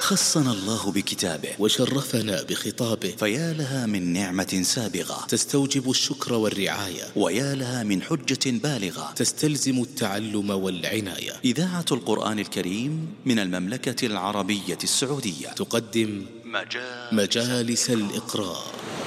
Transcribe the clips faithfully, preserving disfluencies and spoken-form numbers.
خصنا الله بكتابه وشرفنا بخطابه، فيا لها من نعمة سابغة تستوجب الشكر والرعاية، ويا لها من حجة بالغة تستلزم التعلم والعناية. إذاعة القرآن الكريم من المملكة العربية السعودية تقدم مجالس, مجالس الإقراء.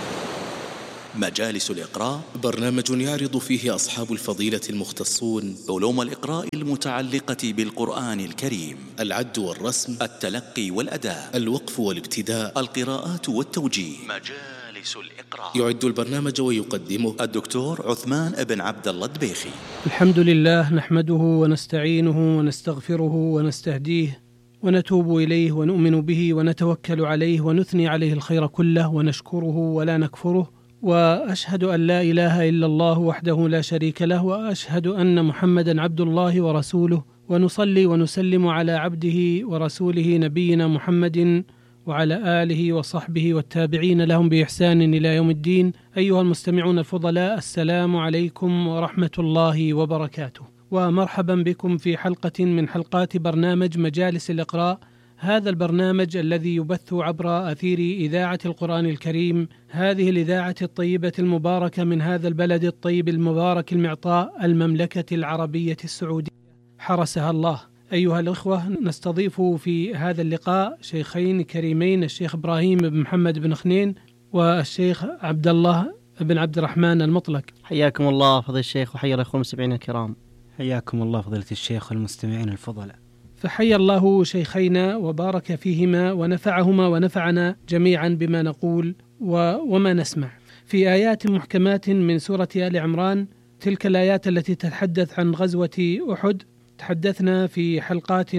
مجالس الإقراء برنامج يعرض فيه أصحاب الفضيلة المختصون علوم الإقراء المتعلقة بالقرآن الكريم: العد والرسم، التلقي والأداء، الوقف والابتداء، القراءات والتوجيه. مجالس الإقراء يعد البرنامج ويقدمه الدكتور عثمان بن عبد الله الدبيخي. الحمد لله، نحمده ونستعينه ونستغفره ونستهديه ونتوب إليه ونؤمن به ونتوكل عليه ونثني عليه الخير كله ونشكره ولا نكفره، وأشهد أن لا إله إلا الله وحده لا شريك له، وأشهد أن محمدا عبد الله ورسوله، ونصلي ونسلم على عبده ورسوله نبينا محمد وعلى آله وصحبه والتابعين لهم بإحسان إلى يوم الدين. أيها المستمعون الفضلاء، السلام عليكم ورحمة الله وبركاته، ومرحبا بكم في حلقة من حلقات برنامج مجالس الإقراء، هذا البرنامج الذي يبث عبر أثير إذاعة القرآن الكريم، هذه الإذاعة الطيبة المباركة من هذا البلد الطيب المبارك المعطاء، المملكة العربية السعودية حرسها الله. أيها الأخوة، نستضيف في هذا اللقاء شيخين كريمين، الشيخ إبراهيم بن محمد بن خنين والشيخ عبد الله بن عبد الرحمن المطلق. حياكم الله فضيلة الشيخ، وحيا الأخوة المستمعين الكرام. حياكم الله فضيلة الشيخ والمستمعين الفضلاء. فحيا الله شيخينا وبارك فيهما ونفعهما ونفعنا جميعا بما نقول وما نسمع. في آيات محكمات من سورة آل عمران، تلك الآيات التي تتحدث عن غزوة أحد، تحدثنا في حلقات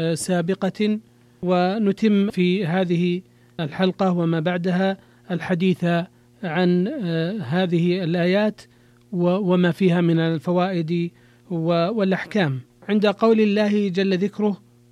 سابقة، ونتم في هذه الحلقة وما بعدها الحديث عن هذه الآيات وما فيها من الفوائد والأحكام. عند قول الله جل ذكره: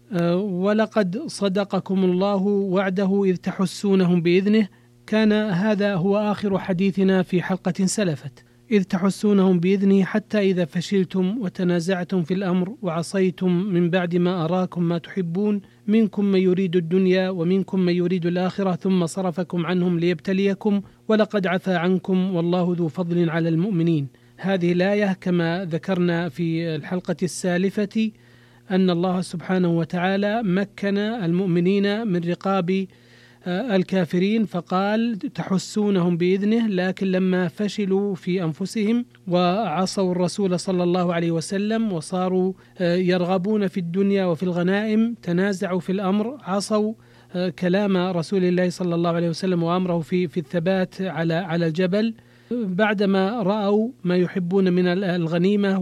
ولقد صدقكم الله وعده إذ تحسونهم بإذنه، كان هذا هو آخر حديثنا في حلقة سلفت: إذ تحسونهم بإذنه حتى إذا فشلتم وتنازعتم في الأمر وعصيتم من بعد ما أراكم ما تحبون منكم من يريد الدنيا ومنكم من يريد الآخرة ثم صرفكم عنهم ليبتليكم ولقد عفا عنكم والله ذو فضل على المؤمنين. هذه الآية كما ذكرنا في الحلقة السالفة أن الله سبحانه وتعالى مكن المؤمنين من رقاب الكافرين، فقال تحسونهم بإذنه، لكن لما فشلوا في أنفسهم وعصوا الرسول صلى الله عليه وسلم وصاروا يرغبون في الدنيا وفي الغنائم، تنازعوا في الأمر، عصوا كلام رسول الله صلى الله عليه وسلم وأمره في في الثبات على على الجبل، بعدما رأوا ما يحبون من الغنيمة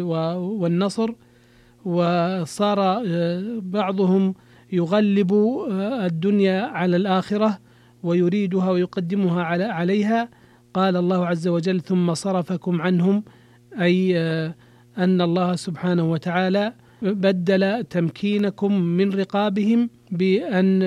والنصر، وصار بعضهم يغلب الدنيا على الآخرة ويريدها ويقدمها عليها. قال الله عز وجل: ثم صرفكم عنهم، أي أن الله سبحانه وتعالى بدل تمكينكم من رقابهم بأن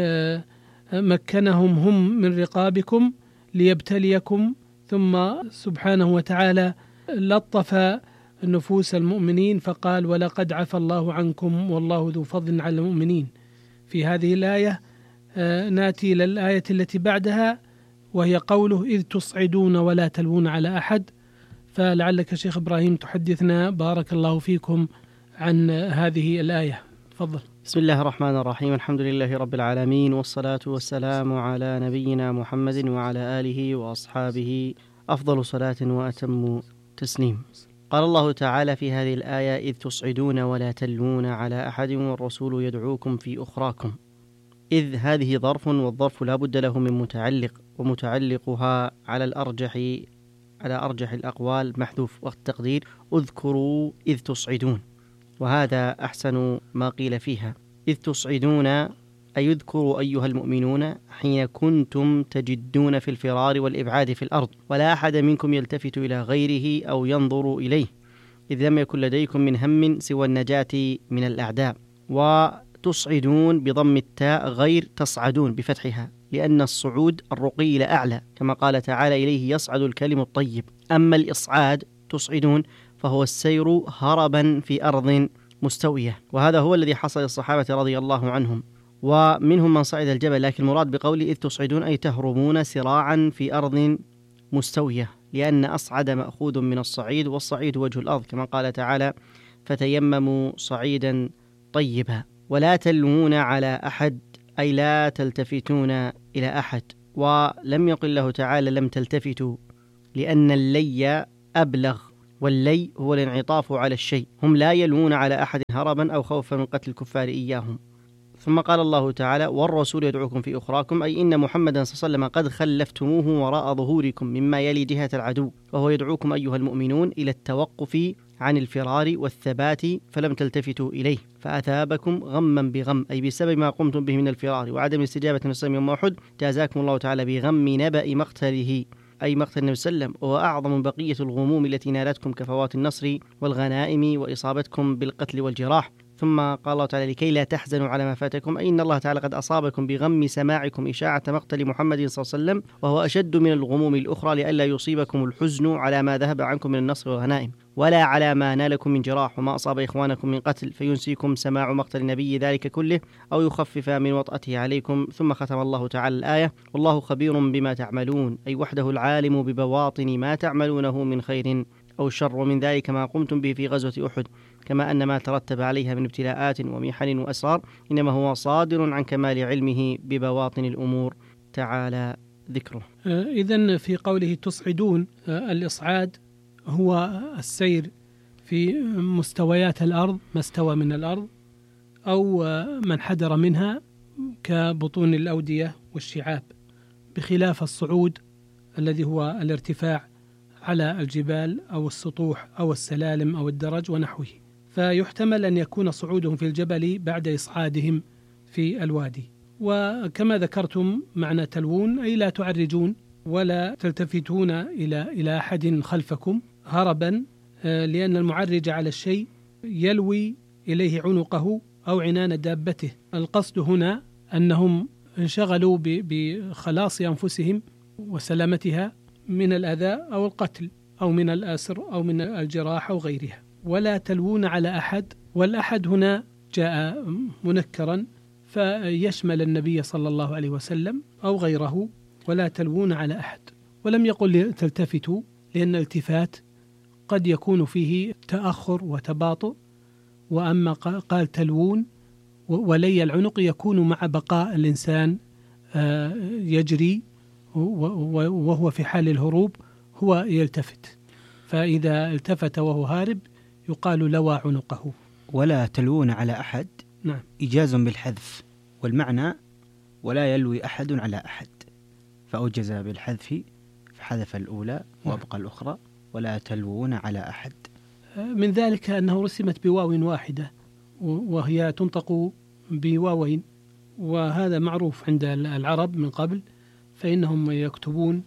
مكنهم هم من رقابكم ليبتليكم، ثم سبحانه وتعالى لطف نفوس المؤمنين فقال: ولقد عفا الله عنكم والله ذو فضل على المؤمنين. في هذه الآية ناتي للآية التي بعدها، وهي قوله: إذ تصعدون ولا تلوون على أحد. فلعلك شيخ إبراهيم تحدثنا بارك الله فيكم عن هذه الآية، تفضل. بسم الله الرحمن الرحيم، الحمد لله رب العالمين، والصلاة والسلام على نبينا محمد وعلى آله وأصحابه أفضل صلاة وأتم تسليم. قال الله تعالى في هذه الآية: إذ تصعدون ولا تلوون على أحد والرسول يدعوكم في أخراكم. إذ هذه ظرف، والظرف لا بد له من متعلق، ومتعلقها على الأرجح على أرجح الأقوال محذوف، والتقدير اذكروا إذ تصعدون، وهذا أحسن ما قيل فيها. إذ تصعدون أي اذكروا أيها المؤمنون حين كنتم تجدون في الفرار والإبعاد في الأرض، ولا أحد منكم يلتفت إلى غيره أو ينظر إليه، إذ لم يكن لديكم من هم سوى النجاة من الأعداء. وتصعدون بضم التاء غير تصعدون بفتحها، لأن الصعود الرقي إلى أعلى، كما قال تعالى: إليه يصعد الكلم الطيب. أما الإصعاد تصعدون فهو السير هربا في أرض مستوية، وهذا هو الذي حصل للصحابة رضي الله عنهم، ومنهم من صعد الجبل، لكن المراد بقوله إذ تصعدون أي تهربون سراعا في أرض مستوية، لأن أصعد مأخوذ من الصعيد، والصعيد وجه الأرض، كما قال تعالى فتيمموا صعيدا طيبا. ولا تلوون على أحد أي لا تلتفتون إلى أحد. ولم يقل له تعالى لم تلتفتوا، لأن اللي أبلغ، واللي هو الانعطاف على الشيء. هم لا يلوون على أحد هربا أو خوفا من قتل الكفار إياهم. ثم قال الله تعالى والرسول يدعوكم في أخراكم، أي إن محمدا صلى الله عليه وسلم قد خلفتموه وراء ظهوركم مما يلي جهة العدو، وهو يدعوكم أيها المؤمنون إلى التوقف عن الفرار والثبات، فلم تلتفتوا إليه فأثابكم غما بغم، أي بسبب ما قمتم به من الفرار وعدم الاستجابة للصيام يوم أحد، جازاكم الله تعالى بغم نبأ مقتله، أي مقتل النبي صلى الله عليه وسلم، وهو أعظم بقية الغموم التي نالتكم كفوات النصر والغنائم وإصابتكم بالقتل والجراح. ثم قال الله تعالى لكي لا تحزنوا على ما فاتكم، أي إن الله تعالى قد أصابكم بغم سماعكم إشاعة مقتل محمد صلى الله عليه وسلم، وهو أشد من الغموم الأخرى، لئلا يصيبكم الحزن على ما ذهب عنكم من النصر والغنائم، ولا على ما نالكم من جراح وما أصاب إخوانكم من قتل، فينسيكم سماع مقتل النبي ذلك كله أو يخفف من وطأته عليكم. ثم ختم الله تعالى الآية والله خبير بما تعملون، أي وحده العالم ببواطن ما تعملونه من خير أو شر، ومن ذلك ما قمتم به في غزوة أحد، كما أن ما ترتب عليها من ابتلاءات ومحن وأسرار إنما هو صادر عن كمال علمه ببواطن الأمور تعالى ذكره. إذن في قوله تصعدون، الإصعاد هو السير في مستويات الأرض، ما استوى من الأرض أو من حدر منها كبطون الأودية والشعاب، بخلاف الصعود الذي هو الارتفاع على الجبال أو السطوح أو السلالم أو الدرج ونحوه. فيحتمل أن يكون صعودهم في الجبل بعد إصعادهم في الوادي. وكما ذكرتم معنى تلوون أي لا تعرجون ولا تلتفتون إلى إلى أحد خلفكم هربا، لأن المعرج على الشيء يلوي إليه عنقه أو عنان دابته. القصد هنا أنهم انشغلوا بخلاص أنفسهم وسلامتها من الأذى أو القتل أو من الأسر أو من الجراح أو غيرها. ولا تلوون على أحد، والأحد هنا جاء منكرا فيشمل النبي صلى الله عليه وسلم أو غيره. ولا تلوون على أحد، ولم يقل تلتفتوا، لأن الالتفات قد يكون فيه تأخر وتباطؤ، وأما قال تلوون ولي العنق يكون مع بقاء الإنسان يجري وهو في حال الهروب هو يلتفت، فإذا التفت وهو هارب يقال لوى عنقه. ولا تلوون على أحد، نعم، إيجاز بالحذف، والمعنى ولا يلوي أحد على أحد، فأوجز بالحذف فحذف الأولى وأبقى الأخرى، ولا تلوون على أحد. من ذلك أنه رسمت بواو واحدة وهي تنطق بواوين، وهذا معروف عند العرب من قبل، فإنهم يكتبون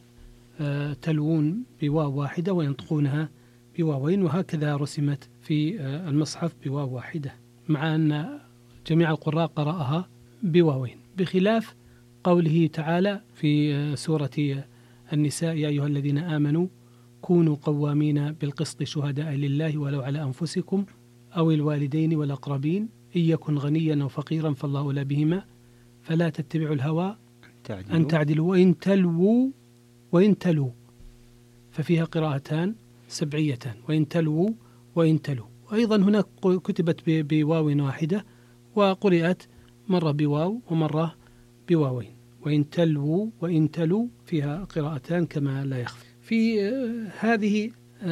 تلوون بواو واحدة وينطقونها بواوين، وهكذا رسمت في المصحف بواو واحدة، مع أن جميع القراء قرأها بواوين، بخلاف قوله تعالى في سورة النساء يا أيها الذين آمنوا كونوا قوامين بالقسط شهداء لله ولو على أنفسكم أو الوالدين والأقربين إن يكن غنيا أو فقيرا فالله أولى بهما فلا تتبعوا الهوى تعدلوا. أن تعدلوا وإن تلووا وإن تلوا، ففيها قراءتان سبعيتان، وإن تلووا وإن تلوا. وأيضا هناك كتبت بواو واحدة وقرئت مرة بواو ومرة بواوين، وإن تلووا وإن تلوا فيها قراءتان كما لا يخفى. في هذه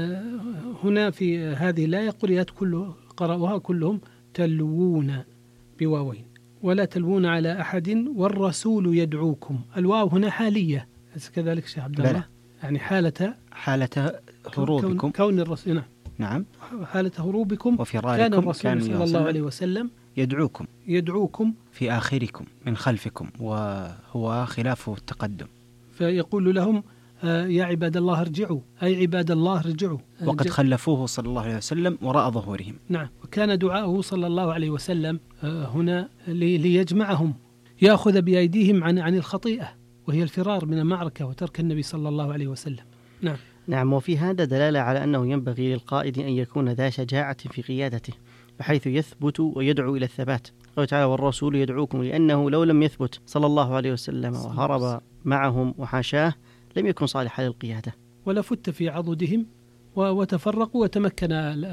هنا في هذه الآية قرئت كل قرأوها كلهم تلوون بواوين. ولا تلوون على أحد والرسول يدعوكم، الواو هنا حالية كذلك شيخ عبد الله، يعني حالة حالة هروبكم، كون, كون الرسول نعم نعم حالة هروبكم وفراركم، كان الرسول صلى الله عليه وسلم يدعوكم يدعوكم في آخركم من خلفكم، وهو خلاف التقدم، فيقول لهم آه يا عباد الله ارجعوا، أي عباد الله ارجعوا، وقد خلفوه صلى الله عليه وسلم وراء ظهورهم. نعم، وكان دعاؤه صلى الله عليه وسلم آه هنا ليجمعهم، يأخذ بأيديهم عن عن الخطيئة وهي الفرار من المعركة وترك النبي صلى الله عليه وسلم. نعم نعم وفي هذا دلالة على أنه ينبغي للقائد أن يكون ذا شجاعة في قيادته، بحيث يثبت ويدعو إلى الثبات، قال تعالى والرسول يدعوكم، لأنه لو لم يثبت صلى الله عليه وسلم وهرب معهم وحاشاه لم يكن صالحا للقيادة، ولا فت في عضدهم وتفرقوا وتمكن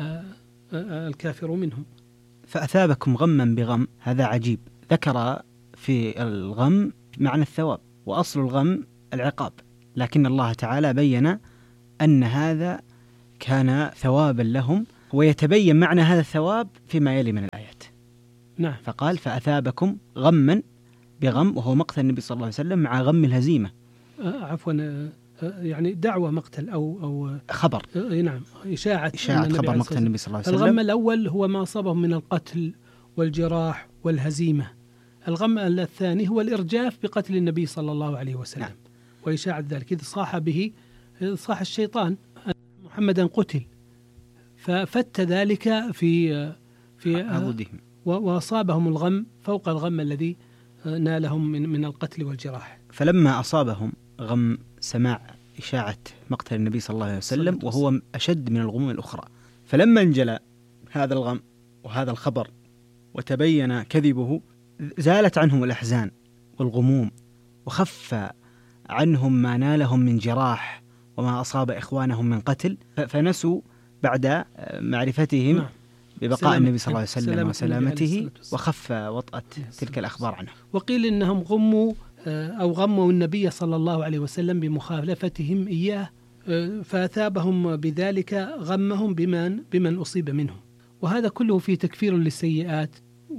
الكافر منهم. فأثابكم غما بغم، هذا عجيب. ذكر في الغم معنى الثواب، وأصل الغم العقاب، لكن الله تعالى بين أن هذا كان ثوابا لهم، ويتبين معنى هذا الثواب فيما يلي من الآيات. نعم. فقال فأثابكم غما بغم، وهو مقتل النبي صلى الله عليه وسلم مع غم الهزيمة. آه عفوا آه يعني دعوة مقتل أو أو خبر. آه نعم إشاعة, إشاعة خبر مقتل النبي صلى الله عليه وسلم. الغم الأول هو ما أصابهم من القتل والجراح والهزيمة. الغم الثاني هو الإرجاف بقتل النبي صلى الله عليه وسلم. نعم. وإشاعة ذلك إذ صاح به صاح الشيطان محمدا قتل، ففت ذلك في في عضدهم وأصابهم الغم فوق الغم الذي نالهم من من القتل والجراح. فلما أصابهم غم سماع إشاعة مقتل النبي صلى الله عليه وسلم وهو أشد من الغموم الأخرى، فلما انجلى هذا الغم وهذا الخبر وتبين كذبه زالت عنهم الأحزان والغموم، وخف عنهم ما نالهم من جراح وما أصاب إخوانهم من قتل، فنسوا بعد معرفتهم نعم. ببقاء النبي صلى الله عليه وسلم وسلامته، وخف وطأة تلك الأخبار عنه. وقيل إنهم غموا أو غموا النبي صلى الله عليه وسلم بمخالفتهم إياه، فأثابهم بذلك غمهم بمن بمن أصيب منهم، وهذا كله في تكفير للسيئات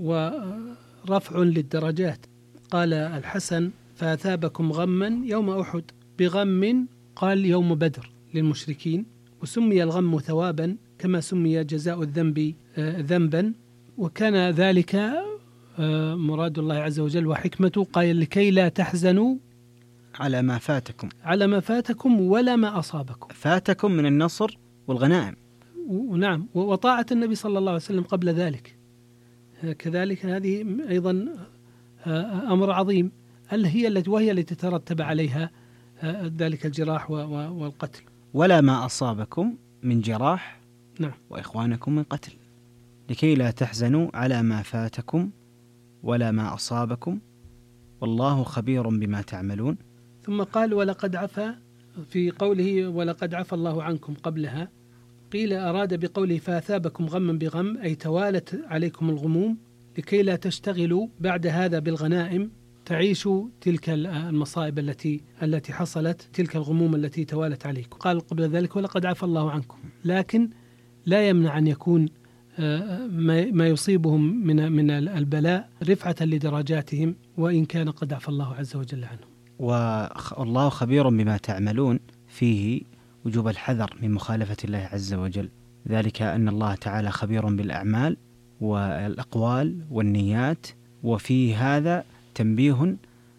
ورفع للدرجات. قال الحسن فأثابكم غما يوم أحد بغم، قال يوم بدر للمشركين، وسمي الغم ثوابا كما سمي جزاء الذنب ذنبا، وكان ذلك مراد الله عز وجل وحكمته، قال لكي لا تحزنوا على ما فاتكم على ما فاتكم ولا ما أصابكم. فاتكم من النصر والغنائم، ونعم وطاعة النبي صلى الله عليه وسلم قبل ذلك كذلك، هذه أيضا أمر عظيم، هي التي وهي التي ترتب عليها ذلك الجراح والقتل. ولا ما أصابكم من جراح نعم. وإخوانكم من قتل، لكي لا تحزنوا على ما فاتكم ولا ما أصابكم والله خبير بما تعملون. ثم قال ولقد عفا، في قوله ولقد عفا الله عنكم قبلها قيل أراد بقوله فأثابكم غما بغم، أي توالت عليكم الغموم لكي لا تشتغلوا بعد هذا بالغنائم، تعيشوا تلك المصائب التي التي حصلت، تلك الغموم التي توالت عليكم. قال قبل ذلك ولقد عفا الله عنكم، لكن لا يمنع أن يكون ما يصيبهم من من البلاء رفعة لدرجاتهم، وإن كان قد عفا الله عز وجل عنهم. والله خبير بما تعملون فيه وجوب الحذر من مخالفة الله عز وجل، ذلك أن الله تعالى خبير بالأعمال والأقوال والنيات، وفي هذا تنبيه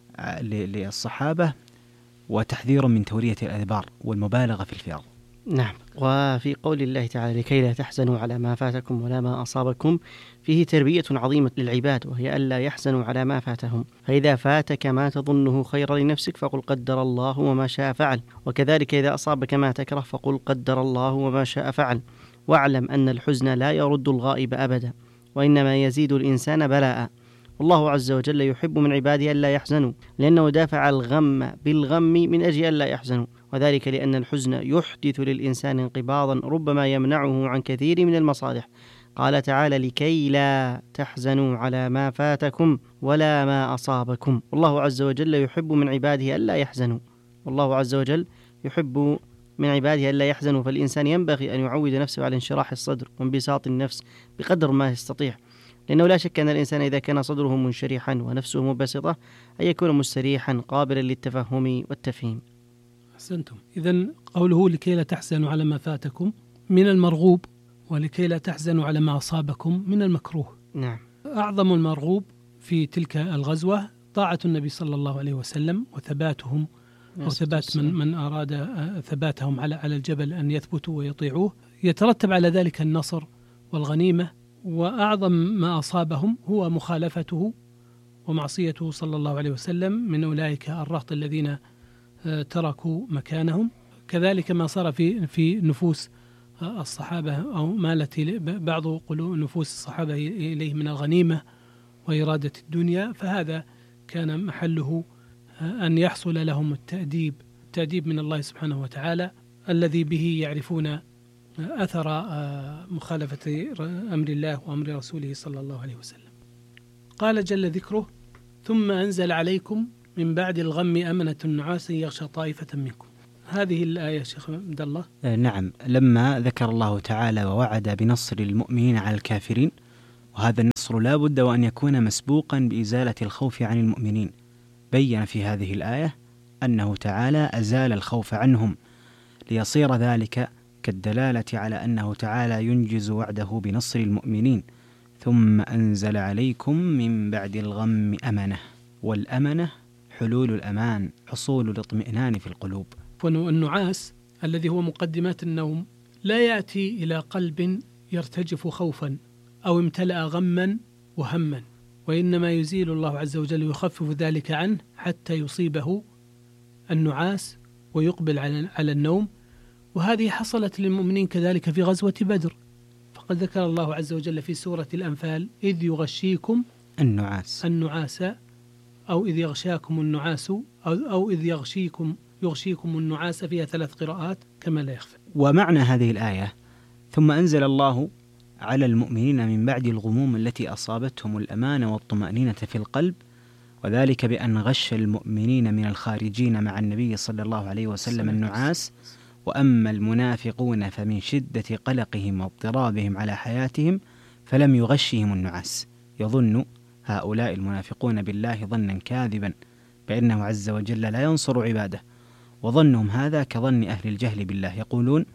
للصحابة وتحذير من تورية الأدبار والمبالغة في الفعل. نعم. وفي قول الله تعالى لكي لا تحزنوا على ما فاتكم ولا ما أصابكم فيه تربية عظيمة للعباد، وهي ألا يحزنوا على ما فاتهم، فإذا فاتك ما تظنه خيرا لنفسك فقل قدر الله وما شاء فعل، وكذلك إذا أصابك ما تكره فقل قدر الله وما شاء فعل، واعلم أن الحزن لا يرد الغائب أبدا، وإنما يزيد الإنسان بلاء. والله عز وجل يحب من عباده ألا يحزنوا، لأنه دافع الغم بالغم من أجل ألا يحزنوا، وذلك لأن الحزن يحدث للإنسان انقباضا ربما يمنعه عن كثير من المصالح. قال تعالى لكي لا تحزنوا على ما فاتكم ولا ما أصابكم. والله عز وجل يحب من عباده ألا يحزنوا، والله عز وجل يحب من عباده ألا يحزنوا، فالإنسان ينبغي أن يعود نفسه على انشراح الصدر وانبساط النفس بقدر ما يستطيع، لأنه لا شك أن الإنسان إذا كان صدره منشرحا ونفسه مبسطة أن يكون مستريحا قابلا للتفهم والتفهيم. أحسنتم. إذن قوله لكي لا تحزنوا على ما فاتكم من المرغوب، ولكي لا تحزنوا على ما أصابكم من المكروه. نعم. أعظم المرغوب في تلك الغزوة طاعة النبي صلى الله عليه وسلم وثباتهم، وثبات من من أراد ثباتهم على على الجبل أن يثبتوا ويطيعوه، يترتب على ذلك النصر والغنيمة. وأعظم ما أصابهم هو مخالفته ومعصيته صلى الله عليه وسلم من أولئك الرهط الذين تركوا مكانهم. كذلك ما صار في في نفوس الصحابة أو مالت بعض قلوب نفوس الصحابة إليه من الغنيمة وإرادة الدنيا، فهذا كان محله أن يحصل لهم التأديب التأديب من الله سبحانه وتعالى الذي به يعرفون أثر مخالفة أمر الله وأمر رسوله صلى الله عليه وسلم. قال جل ذكره: ثم أنزل عليكم من بعد الغم أمنة نعاسا يغشى طائفة منكم. هذه الآية شيخ عبد الله. نعم، لما ذكر الله تعالى ووعد بنصر المؤمنين على الكافرين، وهذا النصر لا بد وأن يكون مسبوقا بإزالة الخوف عن المؤمنين، بين في هذه الآية أنه تعالى أزال الخوف عنهم ليصير ذلك كالدلالة على أنه تعالى ينجز وعده بنصر المؤمنين. ثم أنزل عليكم من بعد الغم أمنة، والأمنة حلول الأمان، حصول الاطمئنان في القلوب. والنعاس الذي هو مقدمات النوم لا يأتي إلى قلب يرتجف خوفا أو امتلأ غما وهما، وإنما يزيل الله عز وجل ويخفف ذلك عنه حتى يصيبه النعاس ويقبل على النوم. وهذه حصلت للمؤمنين كذلك في غزوة بدر، فقد ذكر الله عز وجل في سورة الأنفال: إذ يغشيكم النعاس النعاس أو إذ يغشاكم النعاس أو, أو إذ يغشيكم يغشيكم النعاس، فيها ثلاث قراءات كما لا يخفى. ومعنى هذه الآية: ثم أنزل الله على المؤمنين من بعد الغموم التي أصابتهم الأمان والطمأنينة في القلب، وذلك بأن غش المؤمنين من الخارجين مع النبي صلى الله عليه وسلم النعاس. وأما المنافقون فمن شدة قلقهم واضطرابهم على حياتهم فلم يغشهم النعاس. يظن هؤلاء المنافقون بالله ظنا كاذبا بأنه عز وجل لا ينصر عباده، وظنهم هذا كظن أهل الجهل بالله، يقولون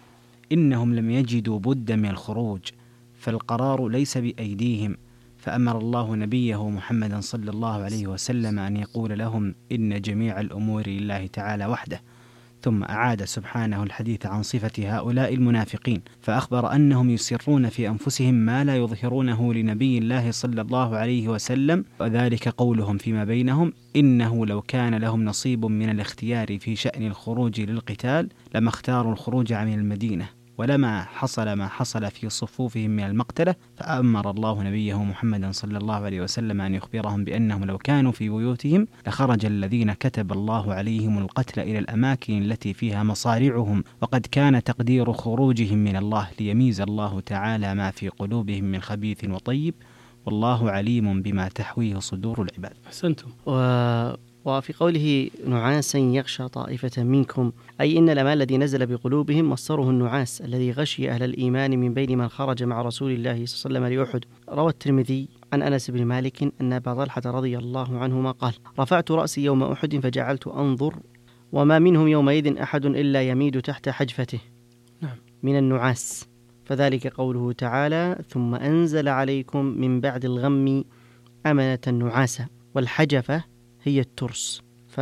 إنهم لم يجدوا بد من الخروج، فالقرار ليس بأيديهم، فأمر الله نبيه محمدا صلى الله عليه وسلم أن يقول لهم إن جميع الأمور لله تعالى وحده. ثم أعاد سبحانه الحديث عن صفة هؤلاء المنافقين، فأخبر أنهم يسرون في أنفسهم ما لا يظهرونه لنبي الله صلى الله عليه وسلم، وذلك قولهم فيما بينهم: إنه لو كان لهم نصيب من الاختيار في شأن الخروج للقتال لما اختاروا الخروج عن المدينة، ولما حصل ما حصل في صفوفهم من المقتلة، فأمر الله نبيه محمدا صلى الله عليه وسلم أن يخبرهم بأنهم لو كانوا في بيوتهم لخرج الذين كتب الله عليهم القتل إلى الأماكن التي فيها مصارعهم، وقد كان تقدير خروجهم من الله ليميز الله تعالى ما في قلوبهم من خبيث وطيب، والله عليم بما تحويه صدور العباد. أحسنتم. و... وفي قوله نعاسا يغشى طائفة منكم، أي إن الأمان الذي نزل بقلوبهم مصدره النعاس الذي غشي أهل الإيمان من بين من خرج مع رسول الله صلى الله عليه وسلم لأحد. روى الترمذي عن أنس بن مالك أن أبا طلحة رضي الله عنهما قال: رفعت رأسي يوم أحد فجعلت أنظر وما منهم يومئذ أحد إلا يميد تحت حجفته نعم. من النعاس، فذلك قوله تعالى: ثم أنزل عليكم من بعد الغم أمنة نعاسا، والحجفة هي الترس، ف...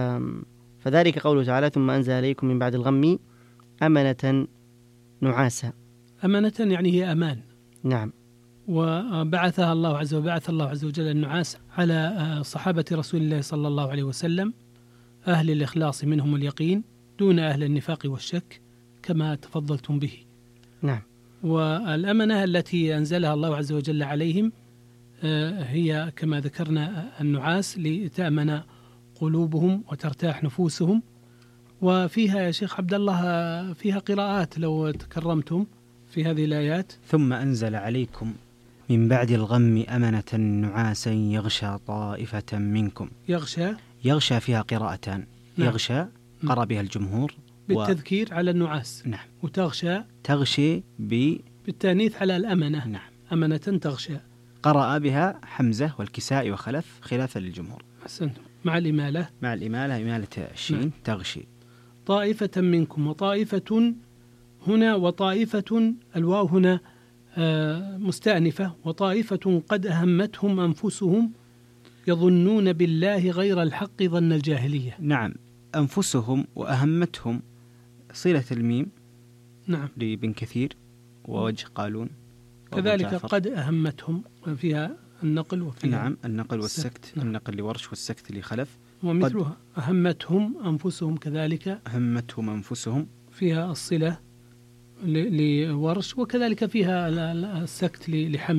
فذلك قوله تعالى: ثم أنزل عليكم من بعد الغم أمنة نعاسا. أمنة يعني هي أمان. نعم. وبعثها الله عز وجل بعث الله عز وجل النعاس على صحابة رسول الله صلى الله عليه وسلم، أهل الإخلاص منهم اليقين دون أهل النفاق والشك كما تفضلتم به. نعم. والأمنة التي أنزلها الله عز وجل عليهم هي كما ذكرنا النعاس لتأمن قلوبهم وترتاح نفوسهم. وفيها يا شيخ عبد الله فيها قراءات لو تكرمتم في هذه الآيات: ثم أنزل عليكم من بعد الغم أمنة نعاسا يغشى طائفة منكم. يغشى يغشى فيها قراءتان. نعم. يغشى قرأ بها الجمهور بالتذكير و... على النعاس. نعم. وتغشى تغشي ب... بالتانيث على الأمنة. نعم. أمنة تغشى. قرأ بها حمزة والكسائي وخلف خلافا للجمهور. أحسنتم. مع الإمالة. مع الإمالة إمالة الشين. نعم. تغشي. طائفة منكم، وطائفة هنا وطائفة الواو هنا مستأنفة، وطائفة قد أهمتهم أنفسهم يظنون بالله غير الحق ظن الجاهلية. نعم. أنفسهم وأهمتهم صلة الميم. نعم. لابن كثير ووجه قالون. كذلك قد أهمتهم فيها النقل وفيها نعم النقل والسكت. نعم. النقل لورش والسكت لخلف. ومثلها أهمتهم أنفسهم كذلك أهمتهم أنفسهم فيها الصلة لورش، وكذلك فيها السكت لحمزة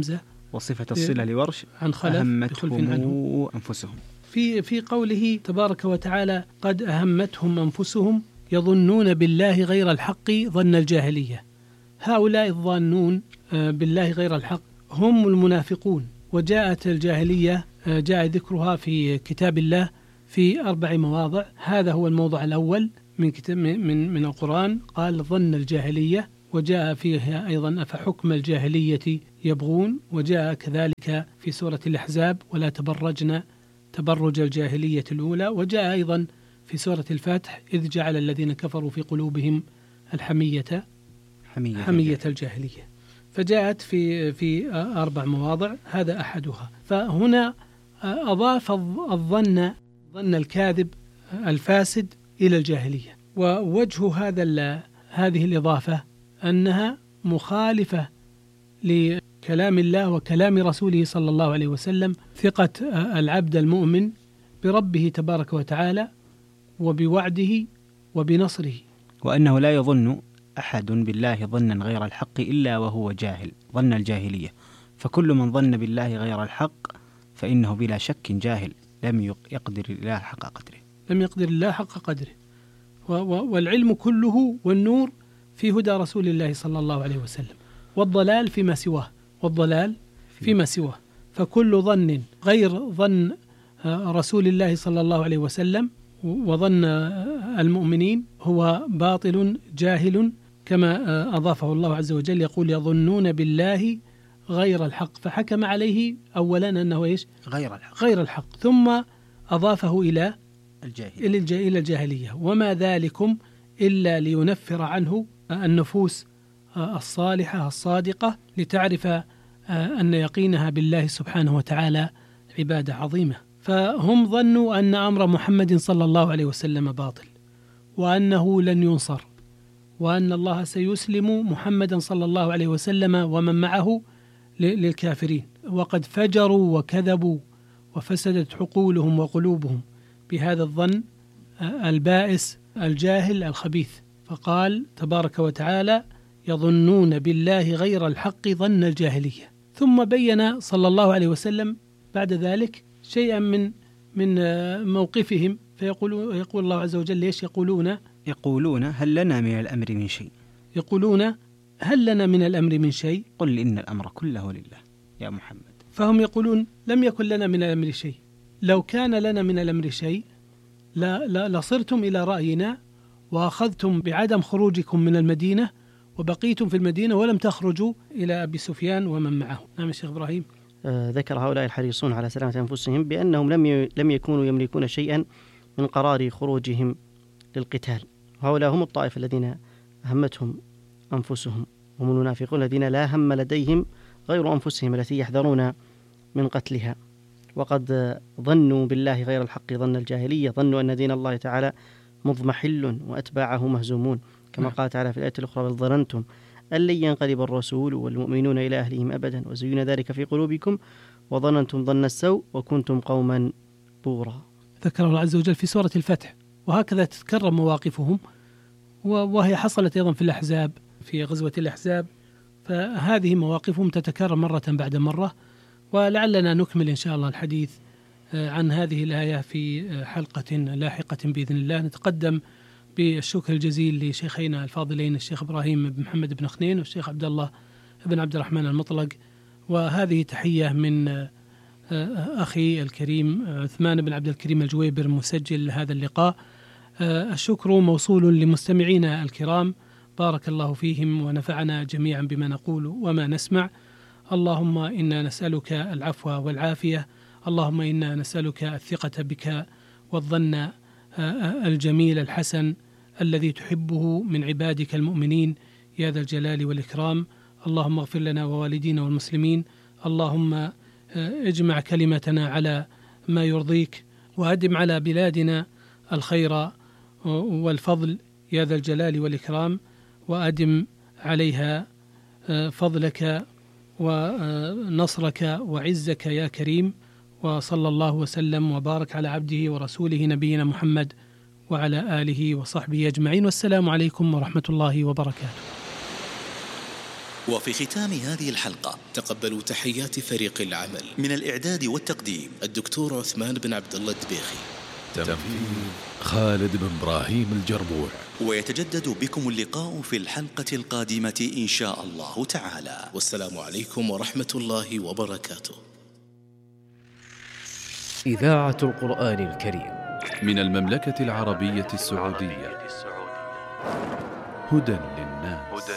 وصفة الصلة لورش عن خلف أهمتهم أنفسهم. في في قوله تبارك وتعالى قد أهمتهم أنفسهم يظنون بالله غير الحق ظن الجاهلية. هؤلاء الظانون بالله غير الحق هم المنافقون، وجاءت الجاهلية جاء ذكرها في كتاب الله في أربع مواضع. هذا هو الموضع الأول من كتاب من من القرآن، قال ظن الجاهلية، وجاء فيها أيضا أفحكم الجاهلية يبغون، وجاء كذلك في سورة الأحزاب ولا تبرجن تبرج الجاهلية الأولى، وجاء أيضا في سورة الفاتح إذ جعل الذين كفروا في قلوبهم الحمية حمية, حمية الجاهلية. فجاءت في في أربع مواضع، هذا أحدها. فهنا أضاف الظن ظن الكاذب الفاسد إلى الجاهلية، ووجه هذا هذه الإضافة أنها مخالفة لكلام الله وكلام رسوله صلى الله عليه وسلم، ثقة العبد المؤمن بربه تبارك وتعالى وبوعده وبنصره، وأنه لا يظن أحد بالله ظنا غير الحق إلا وهو جاهل ظن الجاهلية. فكل من ظن بالله غير الحق فإنه بلا شك جاهل لم يقدر الله حق قدره لم يقدر الله حق قدره والعلم كله والنور في هدى رسول الله صلى الله عليه وسلم، والضلال فيما سواه والضلال فيما سواه. فكل ظن غير ظن رسول الله صلى الله عليه وسلم وظن المؤمنين هو باطل جاهل، كما أضافه الله عز وجل يقول يظنون بالله غير الحق، فحكم عليه أولا أنه إيش؟ غير الحق غير الحق، ثم أضافه إلى الجاهلية إلى الجاهلية. وما ذلكم إلا لينفر عنه النفوس الصالحة الصادقة، لتعرف أن يقينها بالله سبحانه وتعالى عبادة عظيمة. فهم ظنوا أن أمر محمد صلى الله عليه وسلم باطل، وأنه لن ينصر، وأن الله سيسلم محمدا صلى الله عليه وسلم ومن معه للكافرين، وقد فجروا وكذبوا وفسدت عقولهم وقلوبهم بهذا الظن البائس الجاهل الخبيث. فقال تبارك وتعالى يظنون بالله غير الحق ظن الجاهلية، ثم بين صلى الله عليه وسلم بعد ذلك شيئا من من موقفهم، فيقول يقول الله عز وجل ليش يقولون يقولون هل لنا من الأمر من شيء يقولون هل لنا من الأمر من شيء قل إن الأمر كله لله يا محمد. فهم يقولون لم يكن لنا من الأمر شيء، لو كان لنا من الأمر شيء لصرتم إلى رأينا وأخذتم بعدم خروجكم من المدينة وبقيتم في المدينة ولم تخرجوا إلى أبي سفيان ومن معه. نعم الشيخ إبراهيم. آه ذكر هؤلاء الحريصون على سلامة أنفسهم بأنهم لم لم يكونوا يملكون شيئا من قرار خروجهم للقتال. هؤلاء هم الطائفة الذين أهمتهم أنفسهم، هم المنافقون الذين لا هم لديهم غير أنفسهم التي يحذرون من قتلها. وقد ظنوا بالله غير الحق ظن الجاهلية، ظنوا أن دين الله تعالى مضمحل وأتباعه مهزومون، كما قال تعالى في الآية الأخرى بل ظننتم أن لن ينقلب الرسول والمؤمنون إلى أهلهم أبدا وزين ذلك في قلوبكم وظننتم ظن السوء وكنتم قوما بورا. ذكره الله عز وجل في سورة الفتح، وهكذا تتكرر مواقفهم، وهي حصلت أيضا في الأحزاب في غزوة الأحزاب، فهذه مواقفهم تتكرر مرة بعد مرة. ولعلنا نكمل إن شاء الله الحديث عن هذه الآية في حلقة لاحقة بإذن الله. نتقدم بالشكر الجزيل لشيخينا الفاضلين الشيخ إبراهيم بن محمد بن خنين والشيخ عبد الله بن عبد الرحمن المطلق، وهذه تحية من أخي الكريم عثمان بن عبد الكريم الجويبر مسجل هذا اللقاء. الشكر موصول لمستمعينا الكرام، بارك الله فيهم ونفعنا جميعا بما نقول وما نسمع. اللهم إنا نسألك العفو والعافية، اللهم إنا نسألك الثقة بك والظن الجميل الحسن الذي تحبه من عبادك المؤمنين يا ذا الجلال والإكرام. اللهم اغفر لنا ووالدينا والمسلمين، اللهم اجمع كلمتنا على ما يرضيك، وأدم على بلادنا الخير والفضل يا ذا الجلال والإكرام، وأدم عليها فضلك ونصرك وعزك يا كريم. وصلى الله وسلم وبارك على عبده ورسوله نبينا محمد وعلى آله وصحبه أجمعين، والسلام عليكم ورحمة الله وبركاته. وفي ختام هذه الحلقة تقبلوا تحيات فريق العمل. من الإعداد والتقديم الدكتور عثمان بن عبد الله الدبيخي، تنفيذ خالد بن إبراهيم الجربوع. ويتجدد بكم اللقاء في الحلقة القادمة إن شاء الله تعالى. والسلام عليكم ورحمة الله وبركاته. إذاعة القرآن الكريم من المملكة العربية السعودية، هدى للناس.